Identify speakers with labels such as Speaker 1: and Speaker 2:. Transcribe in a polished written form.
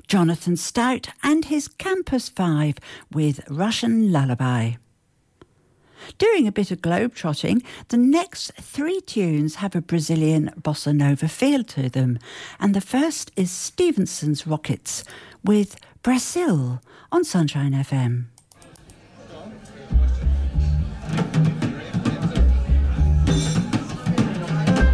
Speaker 1: Jonathan Stout and his Campus 5 with Russian Lullaby. Doing a bit of globe-trotting, the next 3 tunes have a Brazilian bossa nova feel to them, and the first is Stevenson's Rockets with Brazil on Sunshine FM.